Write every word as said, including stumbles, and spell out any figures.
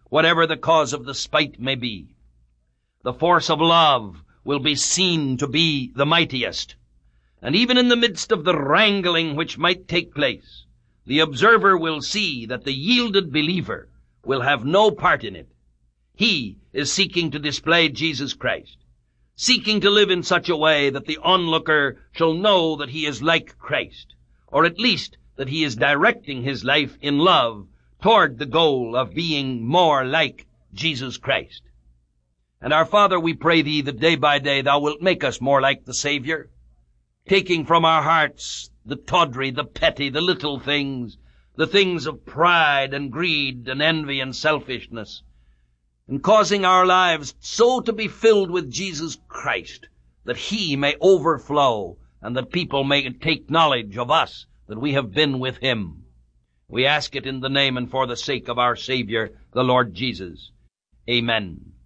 whatever the cause of the spite may be. The force of love will be seen to be the mightiest. And even in the midst of the wrangling which might take place, the observer will see that the yielded believer will have no part in it. He is seeking to display Jesus Christ, seeking to live in such a way that the onlooker shall know that he is like Christ, or at least that he is directing his life in love toward the goal of being more like Jesus Christ. And our Father, we pray thee that day by day thou wilt make us more like the Savior, taking from our hearts the tawdry, the petty, the little things, the things of pride and greed and envy and selfishness, and causing our lives so to be filled with Jesus Christ that he may overflow and that people may take knowledge of us, that we have been with him. We ask it in the name and for the sake of our Savior, the Lord Jesus. Amen.